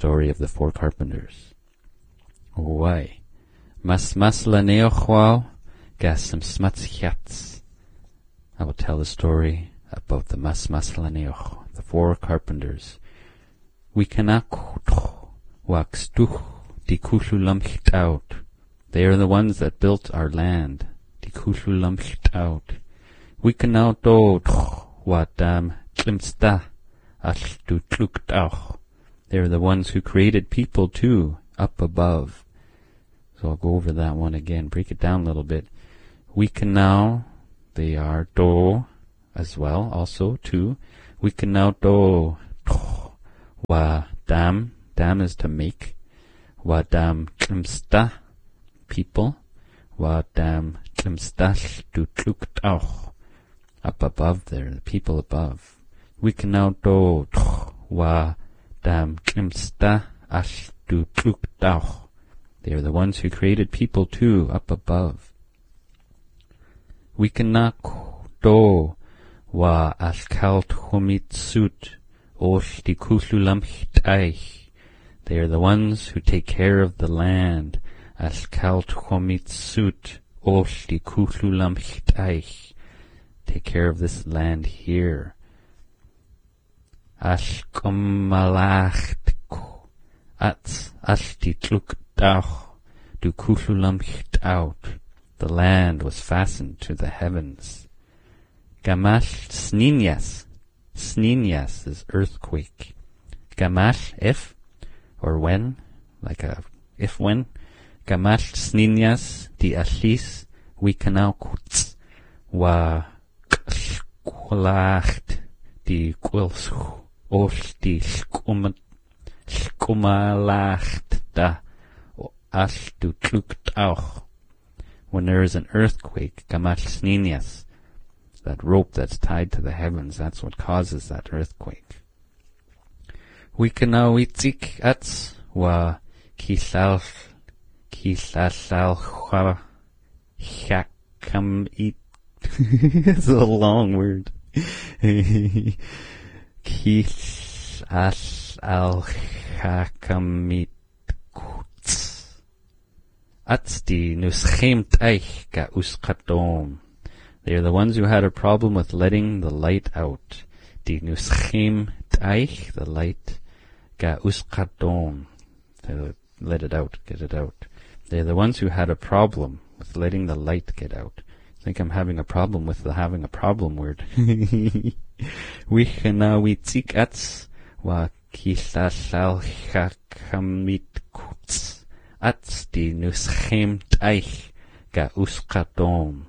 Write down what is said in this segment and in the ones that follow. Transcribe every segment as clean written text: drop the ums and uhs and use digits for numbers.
story of the four carpenters. Why? Mas laneochwao gasem smatschats. I will tell the story about the mas laneoch, the four carpenters. We cannot wax tuch di kushulamcht out. They are the ones that built our land. Di kushulamcht out. We cannot do wadam klimsta ashtu tluktauch. They are the ones who created people too, up above. So I'll go over that one again, break it down a little bit. We can now, they are do as well, also too. We can now do wa dam is to make. Wa dam klimsta, people. Wa dam klimsta to tluktauch, up above there, the people above. We can now do wa dam klimsta ashtu tluktauch. They are the ones who created people too, up above. We cannot do wa ashkalt humitsut osh di kuslulamcht eich. They are the ones who take care of the land. Ashkalt humitsut osh di kuslulamcht eich. Take care of this land here. Ashkomalacht ats ashti tluk du kushulamcht out. The land was fastened to the heavens. Gamash sninyas. Sninyas is earthquake. Gamash, if, or when, like a if when. Gamash sninyas di ashis wikanau kuts wa kulacht di quilschu osh di shkumalacht da. Ashtu tluktauch. When there is an earthquake, gamash sninyas, that rope that's tied to the heavens, that's what causes that earthquake. We can now itzik ats wa kisal chakam it. It's a long word. Kisal chakamit. Atzdi nuschemt eich ga uskadom. They are the ones who had a problem with letting the light out. Di nuschemt eich, the light, ga uskadom. Let it out, get it out. They are the ones who had a problem with letting the light get out. I think I'm having a problem with the having a problem word. Wichena witzik atz wa kisasal chakamit kutz. Ats di nuschemt eich ga uskadom.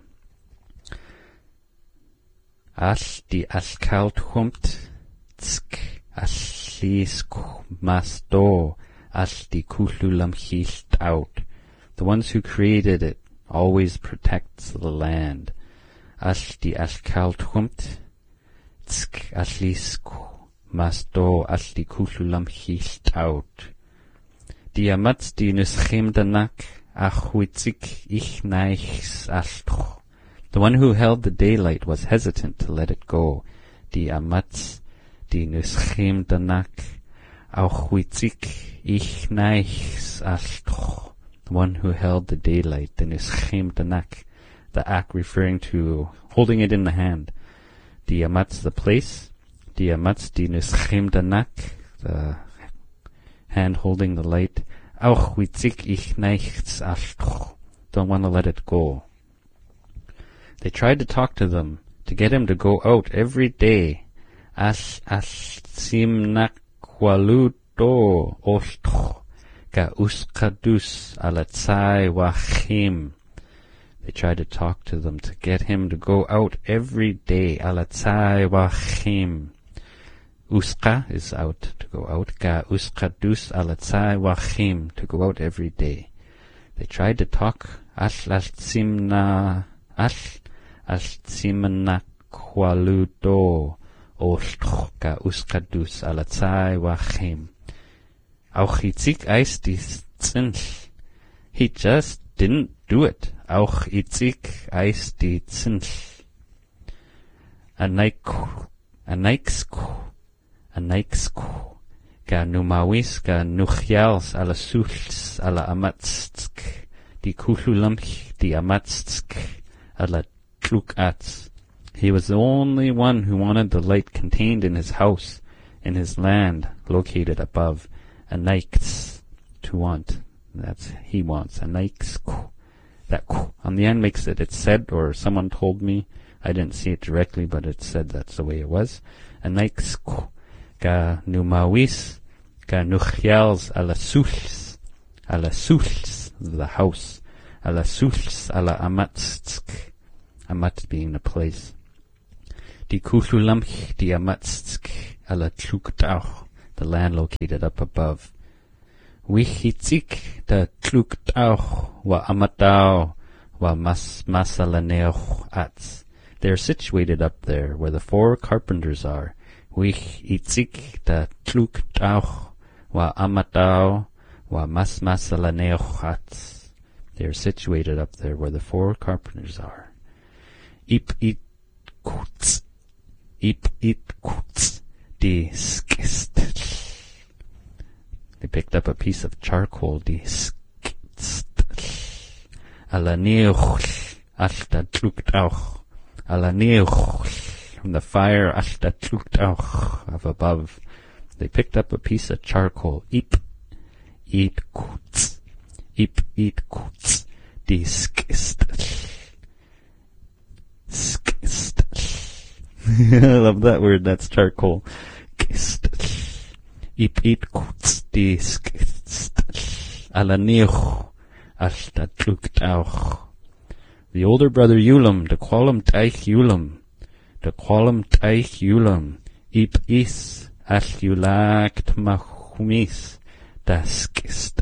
As di askalt humt tsk aslis masto as di kululam hilt out. The ones who created it always protects the land. As di askalt humt tsk aslis masto as di kululam hilt out. Die amatz die nuschem danak achwitzik ich neichs ashtoch. The one who held the daylight was hesitant to let it go. Die amatz die nuschem danak achwitzik ich neichs ashtoch. The one who held the daylight, the nuschem danak, the act referring to holding it in the hand. Die amatz the place. Die amatz die nuschem danak, the hand holding the light. Auch witzik ich nichts ashtoch. Don't want to let it go. They tried to talk to them, to get him to go out every day. As simnak waludo oshtoch ga uskadus alatzai wachim. They tried to talk to them, to get him to go out every day. Alatzai wachim. Uska is out, to go out. Ga uskadus alatzai wachim, to go out every day. They tried to talk. Simna kwaludo oshtoch ga uskadus alatzai wachim. Auch itzik eis die zinch. He just didn't do it. Auch itzik eis die zinch. Anaiksku ga numawis ga nuchials ala suls ala amatstsk di kululamch di amatstsk ala tlukats. He was the only one who wanted the light contained in his house, in his land located above. Anaikts, to want. That's he wants. Anaiks. That on the end makes it, it's said, or someone told me. I didn't see it directly, but it said that's the way it was. Anaiks ga numawis ga nuchials ala suls the house, ala suls ala amatstsk, amat being the place. Di kululamch di amatstsk ala tluktauch, the land located up above. Wichitzik da tluktauch wa amatau wa masalaneoch ats. They are situated up there where the four carpenters are. Wichitzik da tluktauch wa amatau wa masalaneoch ats. They are situated up there where the four carpenters are. Ip it kuts di skist. They picked up a piece of charcoal, di skist. Ala neuch alta tluktauch. Ala neuch from the fire alta tluktauch of above. They picked up a piece of charcoal. Ip it kuts di skist. I love that word. That's charcoal. The older brother Ulam, the Qualam Taich Ulam, Ip is Ashulakt Mahumis, Daskist.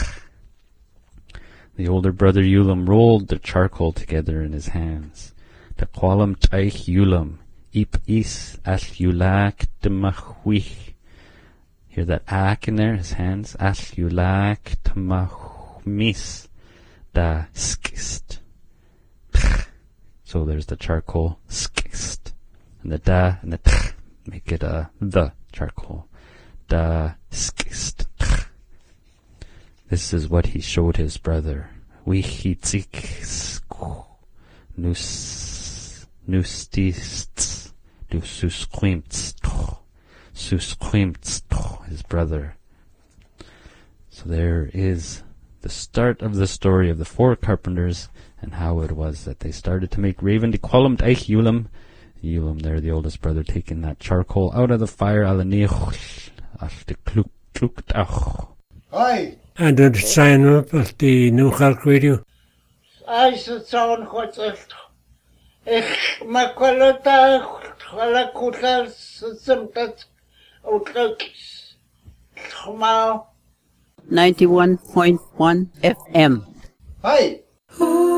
The older brother Ulam rolled the charcoal together in his hands. The Qualam Taich Ulam, Ip is Ashulakt Mahuich. Hear that ak in there, his hands. Ashulakt Mahumis, Daskist. So there's the charcoal, skist. And the da and the tch make it the charcoal. Da skist. This is what he showed his brother. Wichitzik nustist du susquimtst, his brother. So there is the start of the story of the four carpenters and how it was that they started to make raven de qualam eich Ulam. Ulam there, the oldest brother, taking that charcoal out of the fire. Hi. And did sign up at the New Calc Radio? I said someone what's it. Ich makolota wala kutal simtat outlooks. 91.1 FM. Hi.